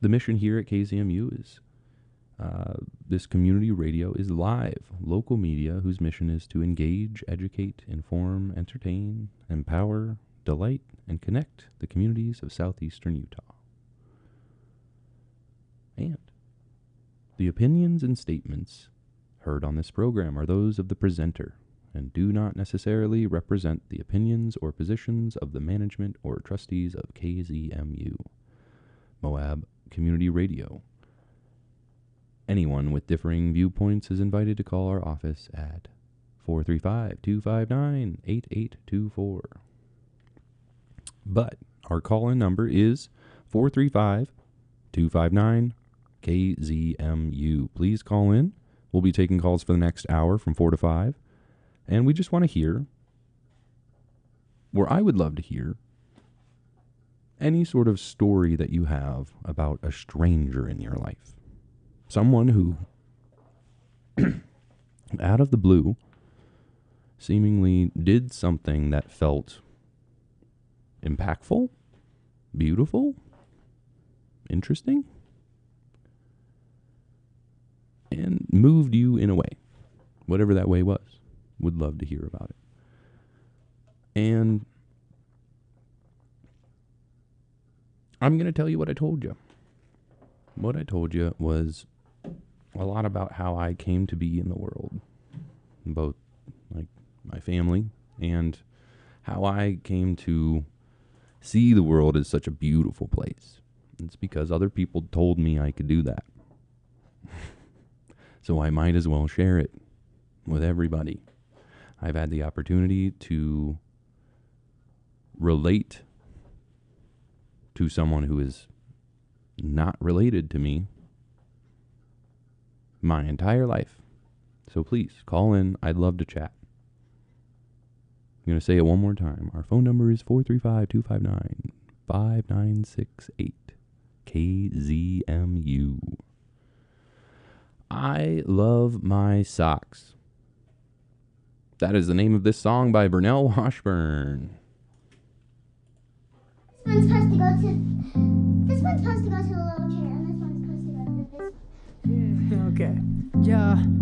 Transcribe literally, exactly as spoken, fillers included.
the mission here at K Z M U is uh, this community radio is live, local media whose mission is to engage, educate, inform, entertain, empower, delight, and connect the communities of southeastern Utah. And the opinions and statements heard on this program are those of the presenter and do not necessarily represent the opinions or positions of the management or trustees of K Z M U, Moab Community Radio. Anyone with differing viewpoints is invited to call our office at four three five, two five nine, eight eight two four. But our call-in number is four three five, two five nine, K Z M U. Please call in. We'll be taking calls for the next hour from four to five. And we just want to hear, or I would love to hear, any sort of story that you have about a stranger in your life. Someone who, out of the blue, seemingly did something that felt impactful, beautiful, interesting, and moved you in a way, whatever that way was. Would love to hear about it. And I'm going to tell you what I told you. What I told you was a lot about how I came to be in the world, both like my family and how I came to see the world as such a beautiful place. It's because other people told me I could do that. So I might as well share it with everybody. I've had the opportunity to relate to someone who is not related to me my entire life. So please, call in. I'd love to chat. I'm going to say it one more time. Our phone number is four three five, two five nine, five nine six eight. K Z M U. I love my socks. That is the name of this song by Vernell Washburn. This one's supposed to go to... This one's supposed to go to the little chair, and this one's supposed to go to this one. Okay. Ja.